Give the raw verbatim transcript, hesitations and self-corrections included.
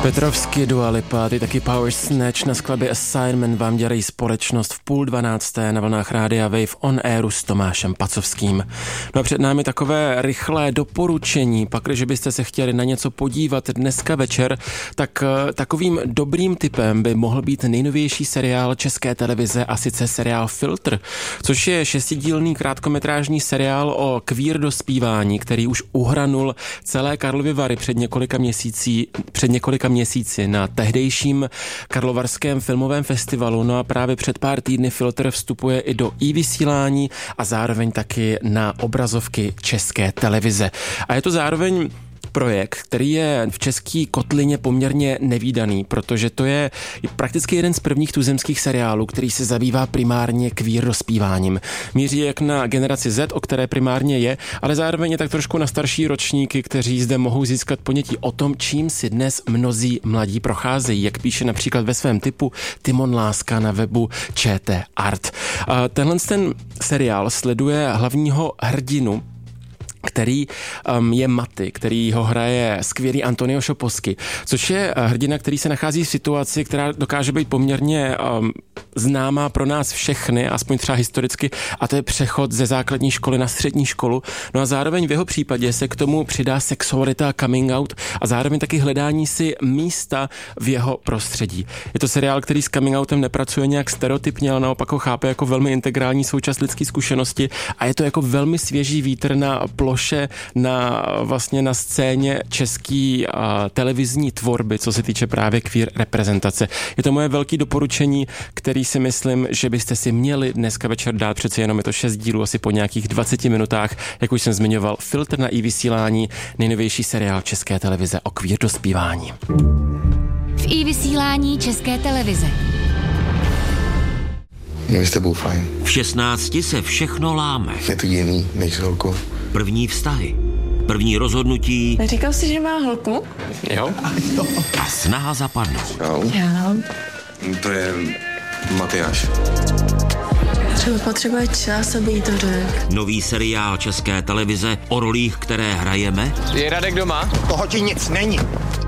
Petrovsky, Dua Lipa, ty taky Power Snatch na skladbě Assignment vám dělají společnost v půl dvanácté na vlnách Rádia Wave on airu s Tomášem Pacovským. No a před námi takové rychlé doporučení, pakliže byste se chtěli na něco podívat dneska večer, tak takovým dobrým tipem by mohl být nejnovější seriál České televize, a sice seriál Filtr, což je šestidílný krátkometrážní seriál o queer dospívání, který už uhranul celé Karlovy Vary před několika měsící, před několika měsíci na tehdejším Karlovarském filmovém festivalu. No a právě před pár týdny Filtr vstupuje i do i-vysílání a zároveň taky na obrazovky České televize. A je to zároveň projekt, který je v české kotlině poměrně nevídaný, protože to je prakticky jeden z prvních tuzemských seriálů, který se zabývá primárně queer dospíváním. Míří jak na generaci Z, o které primárně je, ale zároveň je tak trošku na starší ročníky, kteří zde mohou získat ponětí o tom, čím si dnes mnozí mladí procházejí, jak píše například ve svém tipu Timon Láska na webu ČT Art. A tenhle ten seriál sleduje hlavního hrdinu, který um, je Maty, který ho hraje skvělý Antonio Šoposky, což je hrdina, který se nachází v situaci, která dokáže být poměrně um, známá pro nás všechny, aspoň třeba historicky, a to je přechod ze základní školy na střední školu. No a zároveň v jeho případě se k tomu přidá sexualita a coming out a zároveň taky hledání si místa v jeho prostředí. Je to seriál, který s coming outem nepracuje nějak stereotypně, ale naopak ho chápe jako velmi integrální součást lidské zkušenosti a je to jako velmi svěží vítr na ploše, na vlastně na scéně český a, televizní tvorby, co se týče právě queer reprezentace. Je to moje velké doporučení, který si myslím, že byste si měli dneska večer dát, přece jenom je to šest dílů, asi po nějakých dvaceti minutách, jak už jsem zmiňoval, Filtr na i-vysílání, nejnovější seriál České televize o queer dospívání. V i-vysílání České televize. Je s tebou fajn. V šestnácti se všechno láme. Je to jiný než s holkou. První vztahy, první rozhodnutí. Neříkal jsi, že má holku? Jo? A snaha zapadnout. Čau. Já. To je Matyáš. Třeba potřebuje čas, aby jí to řekl. Nový seriál České televize o rolích, které hrajeme. Je Radek doma? Toho ti nic není.